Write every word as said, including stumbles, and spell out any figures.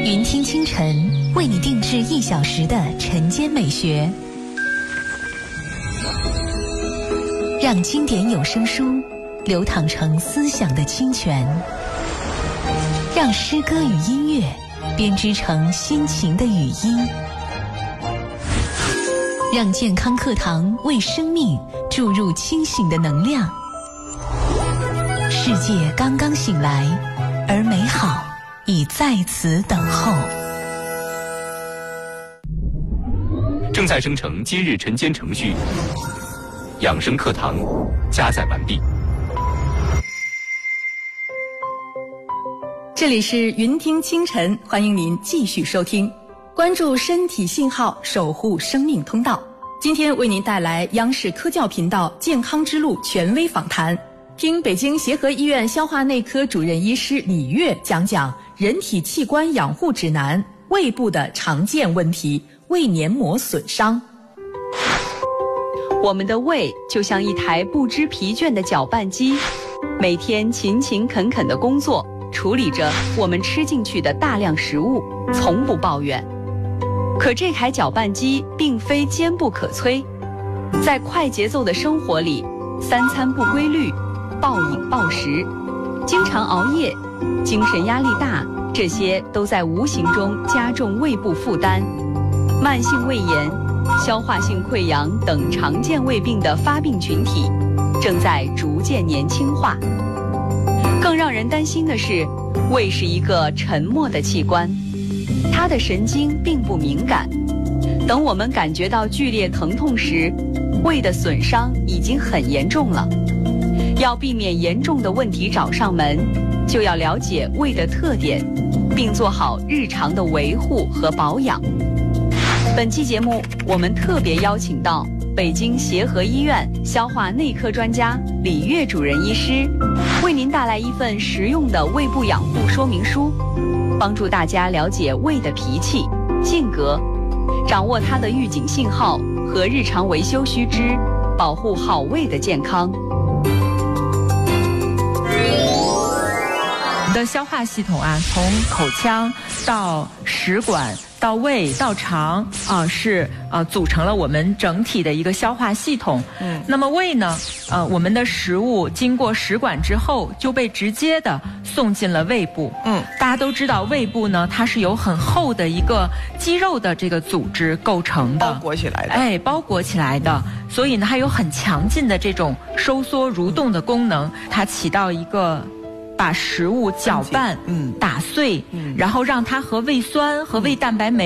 云听清晨为你定制一小时的晨间美学，让经典有声书流淌成思想的清泉，让诗歌与音乐编织成心情的语音，让健康课堂为生命注入清醒的能量。世界刚刚醒来，而美好已在此等候。 正在生成今日晨间程序，养生课堂加载完毕。 这里是云听清晨，欢迎您继续收听，关注身体信号，守护生命通道。今天为您带来央视科教频道健康之路权威访谈，听北京协和医院消化内科主任医师李月讲讲人体器官养护指南，胃部的常见问题，胃黏膜损伤。 我们的胃就像一台不知疲倦的搅拌机，每天勤勤恳恳地工作，处理着我们吃进去的大量食物，从不抱怨。可这台搅拌机并非坚不可摧，在快节奏的生活里，三餐不规律，暴饮暴食，经常熬夜，精神压力大，这些都在无形中加重胃部负担。慢性胃炎、消化性溃疡等常见胃病的发病群体正在逐渐年轻化。更让人担心的是，胃是一个沉默的器官，它的神经并不敏感。等我们感觉到剧烈疼痛时，胃的损伤已经很严重了。要避免严重的问题找上门，就要了解胃的特点，并做好日常的维护和保养。本期节目，我们特别邀请到北京协和医院消化内科专家李月主任医师，为您带来一份实用的胃部养护说明书，帮助大家了解胃的脾气、性格，掌握它的预警信号和日常维修须知，保护好胃的健康。 我们的消化系统啊，从口腔到食管到胃到肠啊，是啊组成了我们整体的一个消化系统。嗯，那么胃呢，呃，我们的食物经过食管之后，就被直接的送进了胃部。嗯，大家都知道，胃部呢，它是由很厚的一个肌肉的这个组织构成的， 包裹起来的。 哎，包裹起来的，所以呢，它有很强劲的这种收缩蠕动的功能，它起到一个把食物搅拌、嗯，打碎，嗯，然后让它和胃酸和胃蛋白酶